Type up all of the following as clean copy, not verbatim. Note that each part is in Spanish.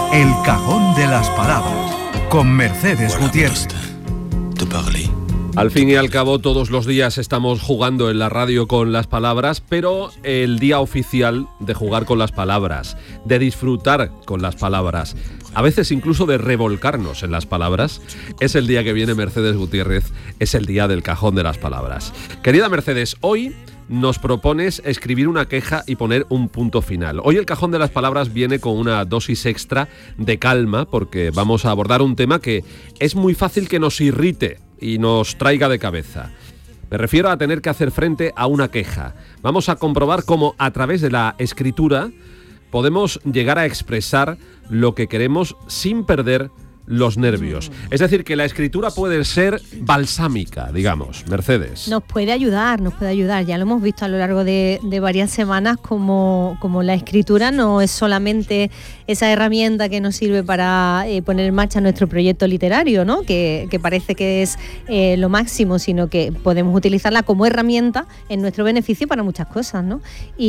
El Cajón de las Palabras, con Mercedes Gutiérrez. Al fin y al cabo, todos los días estamos jugando en la radio con las palabras, pero el día oficial de jugar con las palabras, de disfrutar con las palabras, a veces incluso de revolcarnos en las palabras, es el día que viene Mercedes Gutiérrez, es el día del Cajón de las Palabras. Querida Mercedes, hoy nos propones escribir una queja y poner un punto final. Hoy el Cajón de las Palabras viene con una dosis extra de calma, porque vamos a abordar un tema que es muy fácil que nos irrite y nos traiga de cabeza. Me refiero a tener que hacer frente a una queja. Vamos a comprobar cómo a través de la escritura podemos llegar a expresar lo que queremos sin perder los nervios. Es decir, que la escritura puede ser balsámica, digamos. Mercedes. Nos puede ayudar. Ya lo hemos visto a lo largo de varias semanas como la escritura no es solamente esa herramienta que nos sirve para poner en marcha nuestro proyecto literario, ¿no? Que parece que es lo máximo, sino que podemos utilizarla como herramienta en nuestro beneficio para muchas cosas, ¿no?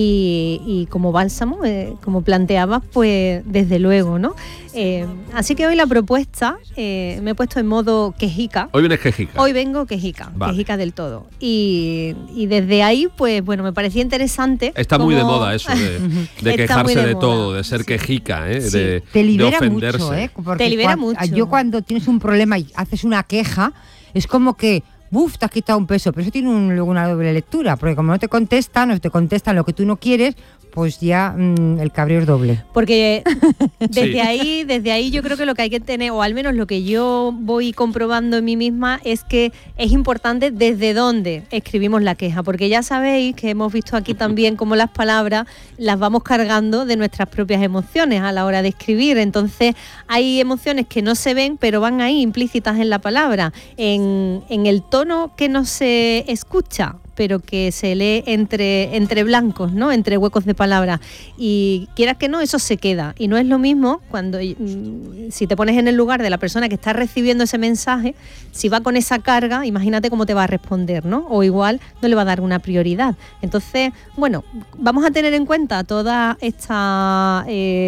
Y como bálsamo, como planteabas, pues desde luego, ¿no? Así que hoy la propuesta me he puesto en modo quejica. Hoy vienes quejica. Hoy vengo quejica, vale. Quejica del todo. Y desde ahí, pues bueno, me parecía interesante. Está muy de moda eso de quejarse de todo, de ser quejica, Sí. Te libera de ofenderse. mucho, porque te libera mucho. Yo cuando tienes un problema y haces una queja, es como que te has quitado un peso, pero eso tiene luego una doble lectura, porque como no te contestan lo que tú no quieres, pues ya el cabreo es doble. Porque desde ahí yo creo que lo que hay que tener, o al menos lo que yo voy comprobando en mí misma, es que es importante desde dónde escribimos la queja, porque ya sabéis que hemos visto aquí también cómo las palabras las vamos cargando de nuestras propias emociones a la hora de escribir. Entonces hay emociones que no se ven, pero van ahí implícitas en la palabra, en el tono que no se escucha, pero que se lee entre blancos, ¿no? Entre huecos de palabras. Y quieras que no, eso se queda. Y no es lo mismo cuando, si te pones en el lugar de la persona que está recibiendo ese mensaje, si va con esa carga, imagínate cómo te va a responder, ¿no? O igual no le va a dar una prioridad. Entonces, bueno, vamos a tener en cuenta todas estas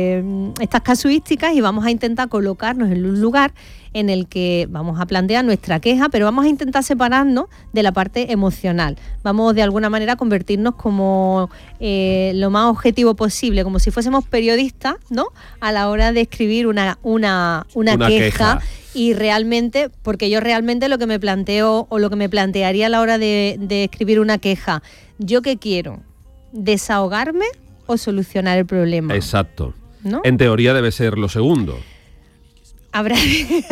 casuísticas y vamos a intentar colocarnos en un lugar en el que vamos a plantear nuestra queja, pero vamos a intentar separarnos de la parte emocional. Vamos de alguna manera a convertirnos como lo más objetivo posible, como si fuésemos periodistas, ¿no? A la hora de escribir una queja. Y realmente, porque yo realmente lo que me planteo o lo que me plantearía a la hora de escribir una queja, ¿yo qué quiero? ¿Desahogarme o solucionar el problema? Exacto. ¿No? En teoría debe ser lo segundo. Habrá de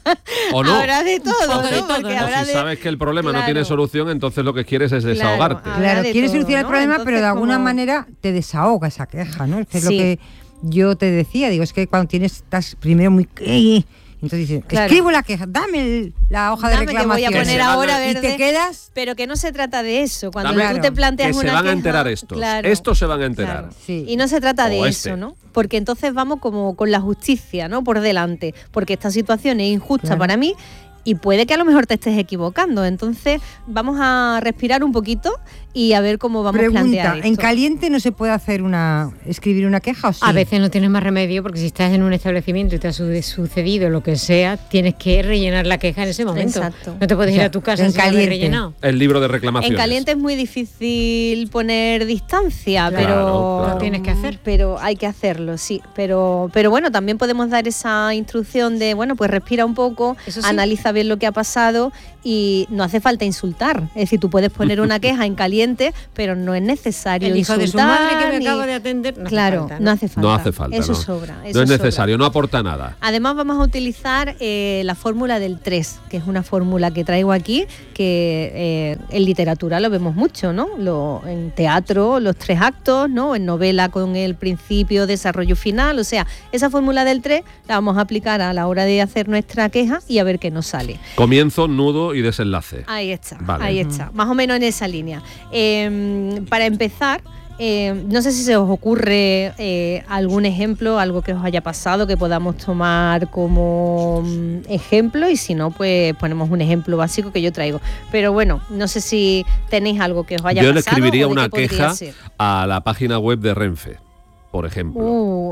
todo, ¿no? Porque si sabes que el problema no tiene solución, entonces lo que quieres es desahogarte. Claro, quieres solucionar el problema, entonces, pero de alguna manera te desahoga esa queja, ¿no? Es lo que yo te decía, digo, es que cuando estás primero muy... Entonces dices, escribo la queja, dame la hoja de reclamación. Que voy a poner ahora verde, y te quedas... Pero que no se trata de eso. Cuando tú te planteas que una queja... se van a enterar estos. Estos se van a enterar. Claro. Sí. Y no se trata de eso, ¿no? Porque entonces vamos como con la justicia, ¿no? Por delante. Porque esta situación es injusta para mí y puede que a lo mejor te estés equivocando. Entonces vamos a respirar un poquito y a ver cómo vamos a plantear esto. ¿En caliente no se puede escribir una queja o sí? A veces no tienes más remedio porque si estás en un establecimiento y te ha sucedido lo que sea, tienes que rellenar la queja en ese momento. Exacto. No te puedes ir a tu casa sin haber rellenado. El libro de reclamaciones. En caliente es muy difícil poner distancia, claro. Lo tienes que hacer. Pero hay que hacerlo, sí. Pero bueno, también podemos dar esa instrucción de, bueno, pues respira un poco, analiza bien lo que ha pasado y no hace falta insultar. Es decir, tú puedes poner una queja en caliente, pero no es necesario el hijo insultar. De su madre que me acaba de atender. No hace falta. No hace falta. Eso sobra. No es necesario, no aporta nada. Además vamos a utilizar la fórmula del 3, que es una fórmula que traigo aquí, que en literatura lo vemos mucho, ¿no? En teatro, los 3 actos, ¿no? En novela con el principio, desarrollo final. O sea, esa fórmula del 3 la vamos a aplicar a la hora de hacer nuestra queja y a ver qué nos sale. Comienzo, nudo y desenlace. Ahí está, vale. Ahí está. Más o menos en esa línea. Para empezar, no sé si se os ocurre algún ejemplo, algo que os haya pasado que podamos tomar como ejemplo, y si no, pues ponemos un ejemplo básico que yo traigo. Pero bueno, no sé si tenéis algo que os haya pasado. Yo le escribiría una queja a la página web de Renfe. por ejemplo.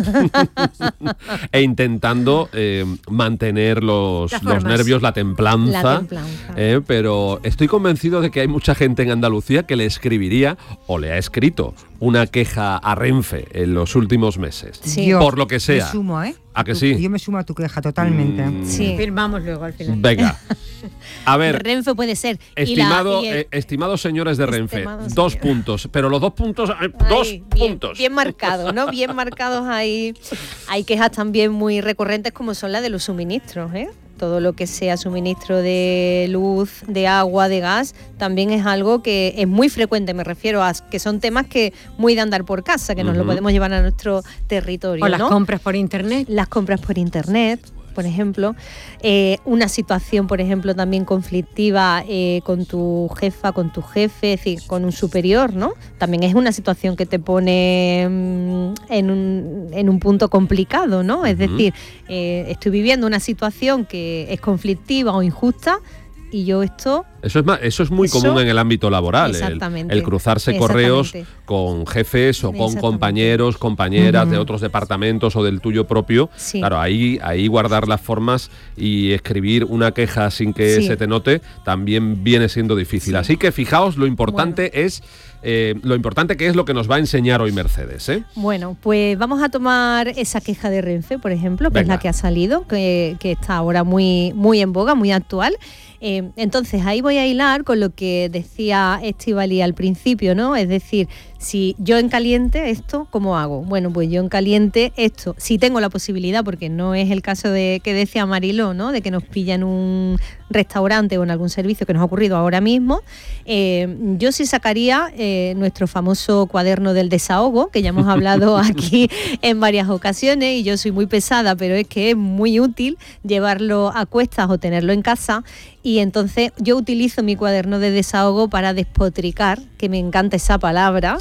E intentando mantener los nervios, la templanza. Pero estoy convencido de que hay mucha gente en Andalucía que le escribiría o le ha escrito una queja a Renfe en los últimos meses. Sí. Por lo que sea. Me sumo, ¿eh? ¿A que sí? Yo me sumo a tu queja totalmente. Sí. Firmamos luego al final. Venga. A ver. Renfe puede ser. Estimados señores de Renfe, 2 puntos. Pero los 2 puntos, puntos. Bien marcados, ¿no? Bien marcados ahí. Hay quejas también muy recurrentes como son las de los suministros, ¿eh? Todo lo que sea suministro de luz, de agua, de gas, también es algo que es muy frecuente, me refiero a que son temas que muy de andar por casa, que nos lo podemos llevar a nuestro territorio. O las compras por internet. Las compras por internet, por ejemplo, una situación, por ejemplo, también conflictiva con tu jefa, con tu jefe, es decir, con un superior, ¿no? También es una situación que te pone en un punto complicado, ¿no? Es decir, estoy viviendo una situación que es conflictiva o injusta y yo esto... Eso es muy común en el ámbito laboral, el cruzarse correos con jefes o con compañeros, compañeras de otros departamentos o del tuyo propio. Sí. Claro, ahí guardar las formas y escribir una queja sin que se te note también viene siendo difícil. Sí. Así que fijaos, lo importante es que es lo que nos va a enseñar hoy Mercedes, ¿eh? Bueno, pues vamos a tomar esa queja de Renfe, por ejemplo, que es la que ha salido, que está ahora muy, muy en boga, muy actual. Entonces ahí voy a hilar con lo que decía Estíbaliz al principio, ¿no? Es decir, si yo en caliente esto, ¿cómo hago? Bueno, pues yo en caliente esto, si tengo la posibilidad, porque no es el caso de que decía Mariló, ¿no? De que nos pilla en un restaurante o en algún servicio que nos ha ocurrido ahora mismo, yo sí sacaría nuestro famoso cuaderno del desahogo, que ya hemos hablado aquí en varias ocasiones, y yo soy muy pesada, pero es que es muy útil llevarlo a cuestas o tenerlo en casa. Y entonces yo utilizo mi cuaderno de desahogo para despotricar, que me encanta esa palabra,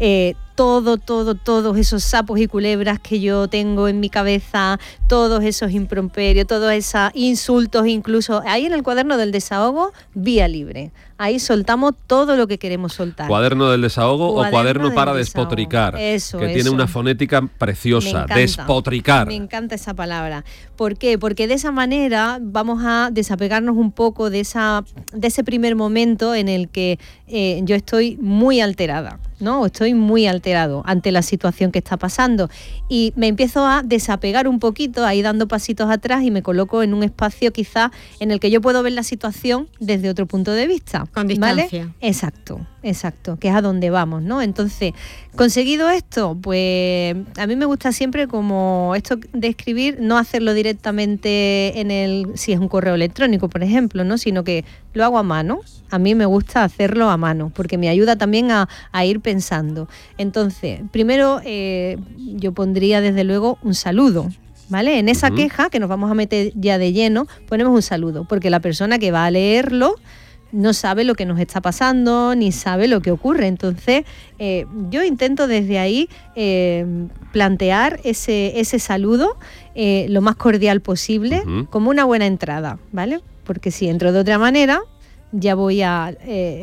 todos esos sapos y culebras que yo tengo en mi cabeza, todos esos improperios, todos esos insultos, incluso ahí en el cuaderno del desahogo, vía libre. Ahí soltamos todo lo que queremos soltar. Cuaderno del desahogo o cuaderno para despotricar. Eso, tiene una fonética preciosa, despotricar. Me encanta esa palabra. ¿Por qué? Porque de esa manera vamos a desapegarnos un poco de ese primer momento en el que yo estoy muy alterada, ¿no? Estoy muy alterado ante la situación que está pasando y me empiezo a desapegar un poquito, ahí dando pasitos atrás y me coloco en un espacio quizás en el que yo puedo ver la situación desde otro punto de vista. Con distancia. ¿Vale? Exacto, que es a donde vamos, ¿no? Entonces, conseguido esto, pues a mí me gusta siempre como esto de escribir, no hacerlo directamente si es un correo electrónico, por ejemplo, ¿no? Sino que lo hago a mano. A mí me gusta hacerlo a mano, porque me ayuda también a ir pensando. Entonces, primero yo pondría desde luego un saludo, ¿vale? En esa queja, que nos vamos a meter ya de lleno, ponemos un saludo, porque la persona que va a leerlo no sabe lo que nos está pasando, ni sabe lo que ocurre. Entonces, yo intento desde ahí plantear ese saludo lo más cordial posible, como una buena entrada, ¿vale? Porque si entro de otra manera, ya voy a...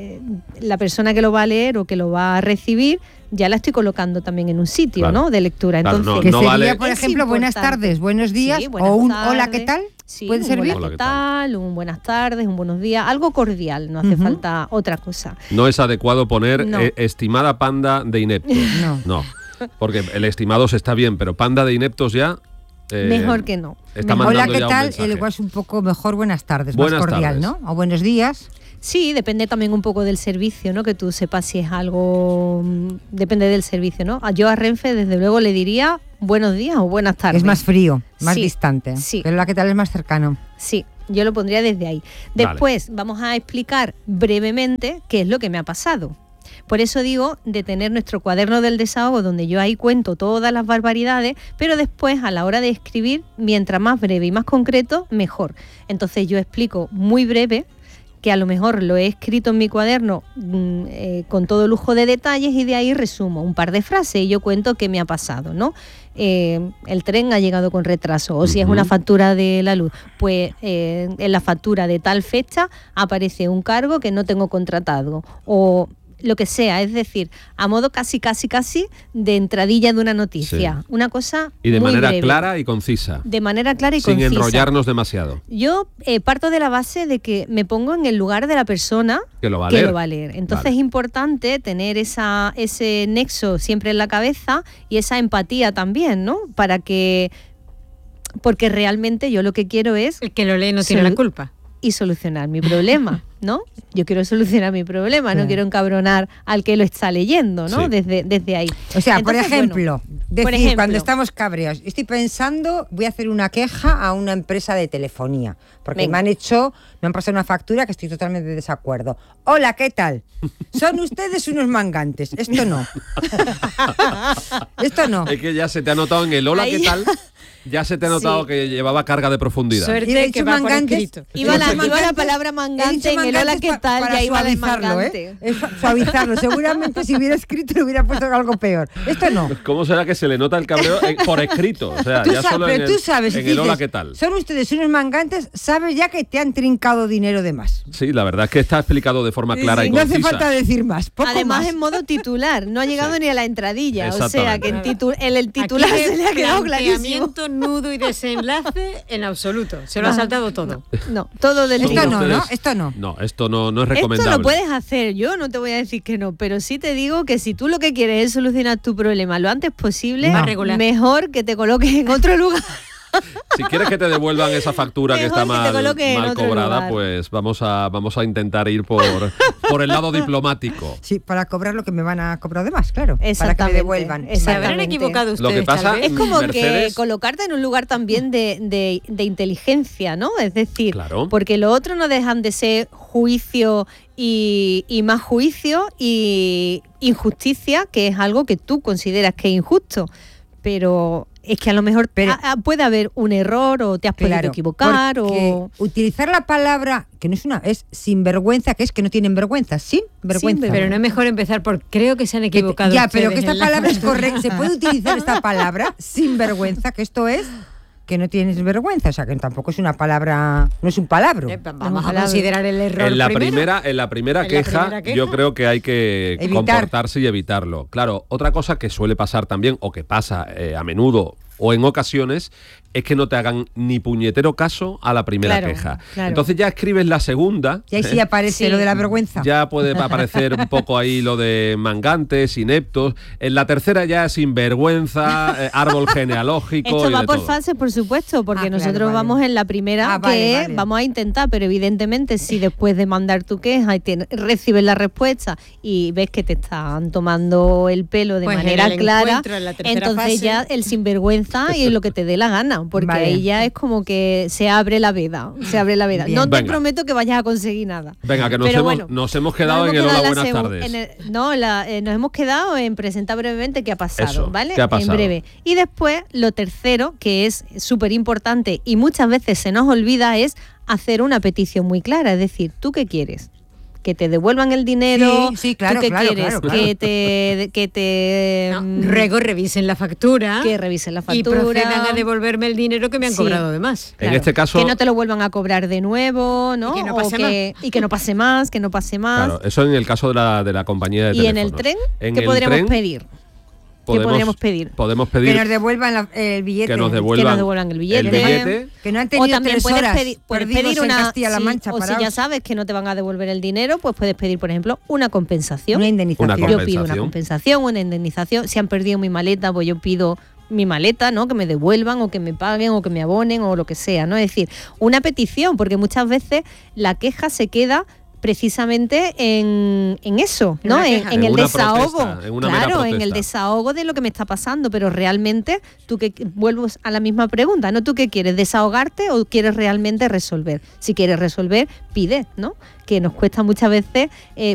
la persona que lo va a leer o que lo va a recibir, ya la estoy colocando también en un sitio, ¿no? De lectura. Entonces, que sería, por ejemplo, buenas tardes, buenos días, o un hola, ¿qué tal? Sí, ¿puede servir? Hola, ¿qué tal? Un buenas tardes, un buenos días, algo cordial, no hace falta otra cosa. No es adecuado poner estimada panda de ineptos. No, porque el estimados está bien, pero panda de ineptos ya... mejor que no. Hola, ¿qué tal? Igual es un poco mejor buenas tardes, más cordial, ¿no? O buenos días. Sí, depende también un poco del servicio, ¿no? Que tú sepas si es algo... Depende del servicio, ¿no? Yo a Renfe, desde luego, le diría buenos días o buenas tardes. Es más frío, más distante. Sí. Pero la que tal es más cercano. Sí, yo lo pondría desde ahí. Después vamos a explicar brevemente qué es lo que me ha pasado. Por eso digo de tener nuestro cuaderno del desahogo, donde yo ahí cuento todas las barbaridades, pero después a la hora de escribir, mientras más breve y más concreto, mejor. Entonces yo explico muy breve, que a lo mejor lo he escrito en mi cuaderno con todo lujo de detalles, y de ahí resumo un par de frases y yo cuento qué me ha pasado, ¿no? El tren ha llegado con retraso, o si es una factura de la luz, pues en la factura de tal fecha aparece un cargo que no tengo contratado, o lo que sea, es decir, a modo casi de entradilla de una noticia, una cosa y de muy manera breve. clara y concisa. De manera clara y sin concisa. enrollarnos demasiado. Yo parto de la base de que me pongo en el lugar de la persona que lo va a leer. Entonces es importante tener ese nexo siempre en la cabeza y esa empatía también, ¿no? Porque realmente yo lo que quiero es... El que lo lee no tiene la culpa. Y solucionar mi problema, ¿no? Yo quiero solucionar mi problema, no quiero encabronar al que lo está leyendo, ¿no? Sí. Desde ahí. O sea, entonces, por ejemplo, cuando estamos cabreados, estoy pensando, voy a hacer una queja a una empresa de telefonía, porque me han pasado una factura que estoy totalmente de desacuerdo. Hola, ¿qué tal? Son ustedes unos mangantes. Esto no. Esto no. Es que ya se te ha notado en el hola, ¿qué tal? Ya se te ha notado que llevaba carga de profundidad. Suerte que va por escrito. Iba la palabra mangante en el hola, ¿qué tal? Ya iba el mangante. Suavizarlo. Seguramente si hubiera escrito le hubiera puesto algo peor. Esto no. ¿Cómo será que se le nota el cabreo por escrito? O sea, ya solo en el hola, ¿qué tal? Son ustedes unos mangantes, sabes ya que te han trincado dinero de más. Sí, la verdad es que está explicado de forma clara y concisa. No hace falta decir más. Además, en modo titular. No ha llegado ni a la entradilla. O sea, que el titular se le ha quedado clarísimo. Nudo y desenlace en absoluto. Se lo ha saltado todo. No, todo del Esto no, ¿no? Esto no. No, esto no es recomendable. Esto lo puedes hacer, yo no te voy a decir que no, pero sí te digo que si tú lo que quieres es solucionar tu problema lo antes posible, mejor que te coloques en otro lugar. Si quieres que te devuelvan esa factura que está mal cobrada, pues vamos a intentar ir por el lado diplomático. Sí, para cobrar lo que me van a cobrar de más, claro. Para que me devuelvan. Se habrán equivocado ustedes. Lo que pasa, es como Mercedes, que colocarte en un lugar también de inteligencia, ¿no? Es decir, porque lo otro no dejan de ser juicio y más juicio y injusticia, que es algo que tú consideras que es injusto. Pero es que a lo mejor puede haber un error o te has podido equivocar o utilizar la palabra que no es sinvergüenza, que es que no tienen vergüenza, sin vergüenza. Pero no es mejor empezar por creo que se han equivocado. Pero que esta palabra es correcta, se puede utilizar esta palabra sinvergüenza, que esto es que no tienes vergüenza, o sea que tampoco es una palabra, no es un palabro. Vamos a considerar el error en la primera queja, yo creo que hay que comportarse y evitarlo. Claro, otra cosa que suele pasar también, o que pasa a menudo o en ocasiones, es que no te hagan ni puñetero caso a la primera queja. Entonces ya escribes la segunda. Y ahí sí aparece lo de la vergüenza. Ya puede aparecer un poco ahí lo de mangantes, ineptos. En la tercera ya sinvergüenza, árbol genealógico. Esto y va de por todo. Fase, por supuesto, porque nosotros vamos en la primera vamos a intentar, pero evidentemente si después de mandar tu queja y recibes la respuesta y ves que te están tomando el pelo de manera clara, entonces fase, ya el sinvergüenza y lo que te dé la gana, porque ahí ya es como que se abre la veda. Bien. No te prometo que vayas a conseguir nada. Venga, que nos hemos quedado en el hola, buenas tardes. Nos hemos quedado en presentar brevemente qué ha pasado. Eso, ¿vale? ¿qué ha pasado? En breve. Y después, lo tercero, que es súper importante y muchas veces se nos olvida, es hacer una petición muy clara. Es decir, ¿tú qué quieres? Que te devuelvan el dinero. Sí, claro, ¿tú qué claro, quieres? Claro. Que te revisen la factura. Que revisen la factura. Y procedan a devolverme el dinero que me han cobrado de más. En este caso, que no te lo vuelvan a cobrar de nuevo, ¿no? Y que no pase más. Y que no pase más, que no pase más. Claro, eso en el caso de la compañía de teléfonos. ¿Y en el tren? ¿Qué podríamos pedir? ¿Qué podríamos pedir? Podemos pedir que nos devuelvan el billete. Que nos devuelvan el billete. Que no han tenido o también 3 horas puedes pedir una, en Castilla-La Mancha o si ya sabes que no te van a devolver el dinero, pues puedes pedir, por ejemplo, una compensación. Una indemnización. Yo pido una compensación, una indemnización. Si han perdido mi maleta, pues yo pido mi maleta, ¿no? Que me devuelvan o que me paguen o que me abonen o lo que sea, ¿no? Es decir, una petición, porque muchas veces la queja se queda precisamente en eso, ¿no? En el desahogo. Claro, en el desahogo de lo que me está pasando, pero realmente tú que vuelvo a la misma pregunta, ¿no? ¿Tú qué quieres? ¿Desahogarte o quieres realmente resolver? Si quieres resolver, pide, ¿no? Que nos cuesta muchas veces